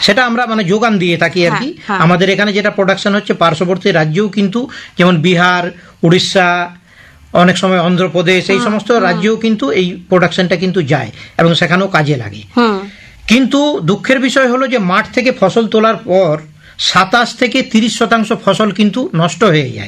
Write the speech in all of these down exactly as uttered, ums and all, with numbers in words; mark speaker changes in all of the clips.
Speaker 1: সেটা আমরা মানে যোগান দিয়ে থাকি আর কি। আমাদের এখানে যেটা প্রোডাকশন হচ্ছে পার্শ্ববর্তী রাজ্যেও কিন্তু, যেমন বিহার, উড়িষ্যা, অনেক সময় অন্ধ্রপ্রদেশ, এই সমস্ত রাজ্যেও কিন্তু এই প্রোডাকশনটা কিন্তু যায় এবং সেখানেও কাজে লাগে। কিন্তু দুঃখের বিষয় হলো যে মাঠ থেকে ফসল তোলার পর সাতাশ থেকে তিরিশ শতাংশ ফসল কিন্তু নষ্ট হয়ে যায়,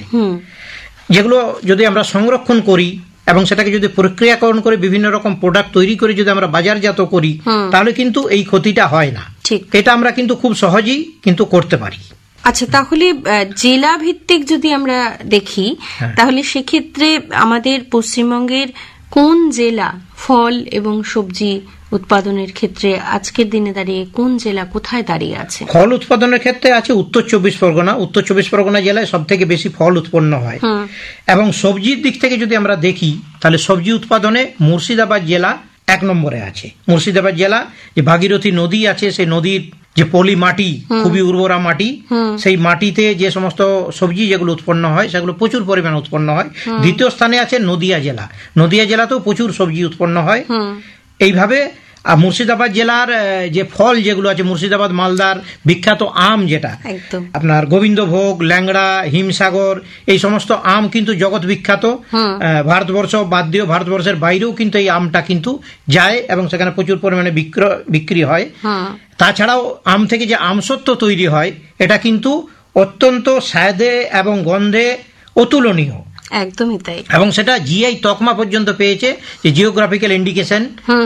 Speaker 1: যেগুলো যদি আমরা সংরক্ষণ করি এবং সেটাকে যদি প্রক্রিয়াকরণ করে বিভিন্ন রকম প্রোডাক্ট তৈরি করে যদি আমরা বাজারজাত করি, তাহলে কিন্তু এই ক্ষতিটা হয় না। এটা আমরা কিন্তু খুব সহজেই কিন্তু করতে পারি।
Speaker 2: আচ্ছা, তাহলে জেলা ভিত্তিক যদি আমরা দেখি, তাহলে সেক্ষেত্রে আমাদের পশ্চিমবঙ্গের কোন জেলা ফল এবং সবজি উৎপাদনের ক্ষেত্রে আজকের দিনে দাঁড়িয়ে কোন জেলা কোথায় দাঁড়িয়ে আছে?
Speaker 1: ফল উৎপাদনের ক্ষেত্রে আছে উত্তর চব্বিশ পরগনা। উত্তর চব্বিশ পরগনা জেলায় সব থেকে বেশি ফল উৎপন্ন হয়। এবং সবজির দিক থেকে যদি আমরা দেখি, তাহলে সবজি উৎপাদনে মুর্শিদাবাদ জেলা এক নম্বরে আছে। মুর্শিদাবাদ জেলা, যে ভাগীরথী নদী আছে, সেই নদীর যে পলি মাটি, খুবই উর্বরা মাটি, সেই মাটিতে যে সমস্ত সবজি যেগুলো উৎপন্ন হয় সেগুলো প্রচুর পরিমাণে উৎপন্ন হয়। দ্বিতীয় স্থানে আছে নদিয়া জেলা। নদিয়া জেলাতেও প্রচুর সবজি উৎপন্ন হয়। এইভাবে মুর্শিদাবাদ জেলার যে ফল যেগুলো আছে, মুর্শিদাবাদ মালদার বিখ্যাত আম, যেটা আপনার গোবিন্দভোগ, ল্যাংড়া, হিমসাগর, এই সমস্ত আম কিন্তু জগৎ বিখ্যাত। ভারতবর্ষ বাদ দিয়েও ভারতবর্ষের বাইরেও কিন্তু এই আমটা কিন্তু যায় এবং সেখানে প্রচুর পরিমাণে বিক্রি হয়। তাছাড়াও আম থেকে যে আমসত্ব তৈরি হয়, এটা কিন্তু অত্যন্ত স্বাদে এবং গন্ধে অতুলনীয়।
Speaker 2: একদমই তাই।
Speaker 1: এবং সেটা জিআই তকমা পর্যন্ত পেয়েছে, যে জিওগ্রাফিক্যাল ইন্ডিকেশন,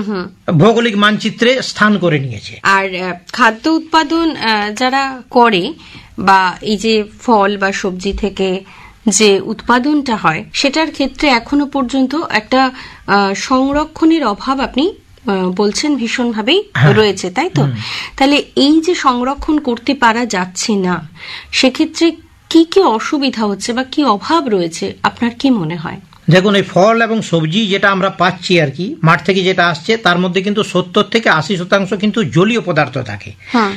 Speaker 1: ভৌগোলিক মানচিত্রে স্থান করে নিয়েছে।
Speaker 2: আর খাদ্য উৎপাদন যারা করে, বা এই যে ফল বা সবজি থেকে যে উৎপাদনটা হয়, সেটার ক্ষেত্রে এখনো পর্যন্ত একটা সংরক্ষণের অভাব আপনি বলছেন ভীষণভাবেই রয়েছে, তাই তো? তাহলে এই যে সংরক্ষণ করতে পারা যাচ্ছে না, সেক্ষেত্রে কি কি অসুবিধা হচ্ছে বা কি অভাব রয়েছে আপনার কি মনে হয়?
Speaker 1: দেখুন, এই ফল এবং সবজি যেটা আমরা পাচ্ছি আর কি, মাঠ থেকে যেটা আসছে, তার মধ্যে কিন্তু সত্তর থেকে আশি শতাংশ কিন্তু জলীয় পদার্থ থাকে।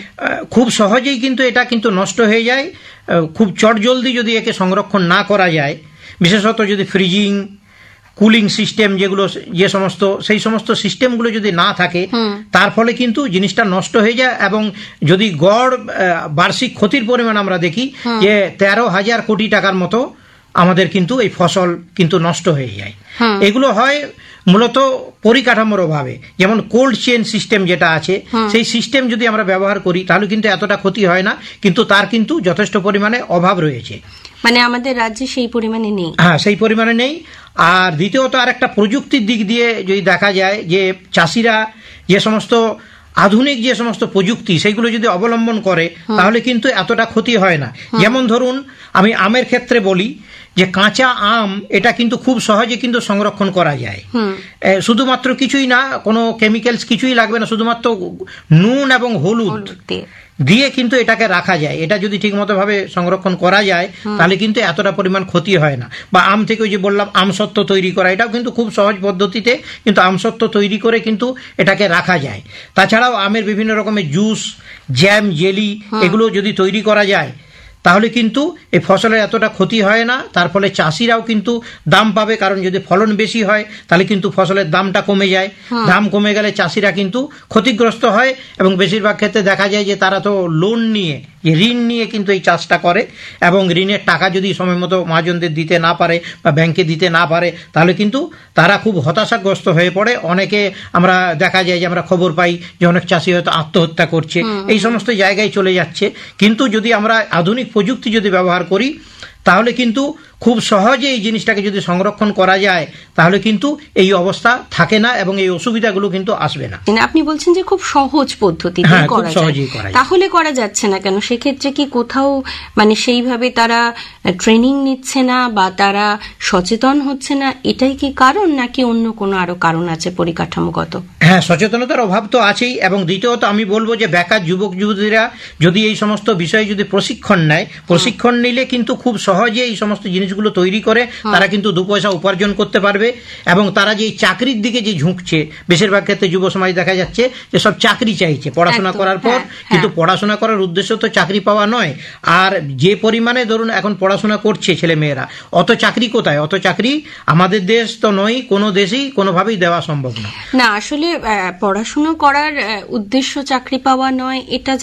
Speaker 1: খুব সহজেই কিন্তু এটা কিন্তু নষ্ট হয়ে যায়। খুব চটজলদি যদি একে সংরক্ষণ না করা যায়, বিশেষত যদি ফ্রিজিং, কুলিং সিস্টেম যেগুলো, যে সমস্ত সেই সমস্ত সিস্টেমগুলো যদি না থাকে, তার ফলে কিন্তু জিনিসটা নষ্ট হয়ে যায়। এবং যদি গড় বার্ষিক ক্ষতির পরিমাণ আমরা দেখি, যে তেরো হাজার কোটি টাকার মতো আমাদের কিন্তু এই ফসল কিন্তু নষ্ট হয়ে যায়। এগুলো হয় মূলত পরিকাঠামোর অভাবে। যেমন কোল্ড চেইন সিস্টেম যেটা আছে, সেই সিস্টেম যদি আমরা ব্যবহার করি, তাহলে কিন্তু এতটা ক্ষতি হয় না, কিন্তু তার কিন্তু যথেষ্ট পরিমাণে অভাব রয়েছে।
Speaker 2: মানে আমাদের রাজ্যে সেই পরিমাণে নেই।
Speaker 1: হ্যাঁ, সেই পরিমাণে নেই। আর দ্বিতীয়ত আর একটা প্রযুক্তির দিক দিয়ে যদি দেখা যায়, যে চাষিরা যে সমস্ত আধুনিক যে সমস্ত প্রযুক্তি সেইগুলো যদি অবলম্বন করে, তাহলে কিন্তু এতটা ক্ষতি হয় না। যেমন ধরুন, আমি আমের ক্ষেত্রে বলি, যে কাঁচা আম এটা কিন্তু খুব সহজে কিন্তু সংরক্ষণ করা যায়। শুধুমাত্র কিছুই না, কোনো কেমিক্যালস কিছুই লাগবে না, শুধুমাত্র নুন এবং হলুদ দিয়ে কিন্তু এটাকে রাখা যায়। এটা যদি ঠিকমতো ভাবে সংরক্ষণ করা যায়, তাহলে কিন্তু এতটা পরিমাণ ক্ষতি হয় না। বা আম থেকে ওই যে বললাম আমসত্ব তৈরি করা, এটাও কিন্তু খুব সহজ পদ্ধতিতে কিন্তু আমসত্ব তৈরি করে কিন্তু এটাকে রাখা যায়। তাছাড়াও আমের বিভিন্ন রকমের জুস, জ্যাম, জেলি, এগুলো যদি তৈরি করা যায়, তাহলে কিন্তু এই ফসলের এতটা ক্ষতি হয় না। তার ফলে চাষিরাও কিন্তু দাম পাবে, কারণ যদি ফলন বেশি হয় তাহলে কিন্তু ফসলের দামটা কমে যায়। দাম কমে গেলে চাষিরা কিন্তু ক্ষতিগ্রস্ত হয়, এবং বেশিরভাগ ক্ষেত্রে দেখা যায় যে তারা তো লোন নিয়ে, ঋণ নিয়ে কিন্তু এই চাষটা করে, এবং ঋণের টাকা যদি সময় মতো মহাজনদের দিতে না পারে বা ব্যাংকে দিতে না পারে, তাহলে কিন্তু তারা খুব হতাশাগ্রস্ত হয়ে পড়ে। অনেকে আমরা দেখা যায় যে আমরা খবর পাই যে অনেক চাষি হয়তো আত্মহত্যা করছে, এই সমস্ত জায়গায় চলে যাচ্ছে। কিন্তু যদি আমরা আধুনিক প্রযুক্তি যদি ব্যবহার করি, তাহলে কিন্তু খুব সহজে এই জিনিসটাকে যদি সংরক্ষণ করা যায়, তাহলে কিন্তু এই অবস্থা থাকে না এবং এই অসুবিধাগুলো কিন্তু আসবে না।
Speaker 2: আপনি বলছেন যে খুব সহজ পদ্ধতিতে করা যায়, তাহলে করা যাচ্ছে না কেন? সেক্ষেত্রে কি কোথাও মানে সেইভাবে তারা ট্রেনিং নিচ্ছে না, বা তারা সচেতন হচ্ছে না, এটাই কি কারণ, নাকি অন্য কোনো আরো কারণ আছে পরিকাঠামোগত?
Speaker 1: হ্যাঁ, সচেতনতার অভাব তো আছেই। এবং দ্বিতীয়ত আমি বলবো যে বেকার যুবক যুবতীরা যদি এই সমস্ত বিষয়ে যদি প্রশিক্ষণ নেয়, প্রশিক্ষণ নিলে কিন্তু খুব সহজে এই সমস্ত জিনিসগুলো তৈরি করে তারা কিন্তু দু পয়সা উপার্জন করতে পারবে। এবং তারা যে চাকরির দিকে যে ঝুঁকছে, বেশিরভাগ ক্ষেত্রে যুব সমাজ দেখা যাচ্ছে যে সব চাকরি চাইছে পড়াশোনা করার পর, কিন্তু পড়াশোনা করার উদ্দেশ্য তো চাকরি পাওয়া নয়। আর যে পরিমাণে ধরুন এখন পড়াশোনা করছে ছেলে মেয়েরা, অত চাকরি কোথায়? অত চাকরি আমাদের দেশ তো নয়, কোনো দেশেই কোনোভাবেই দেওয়া সম্ভব না।
Speaker 2: না, আসলে পড়াশোনা করার উদ্দেশ্য চাকরি পাওয়া নয়, এটা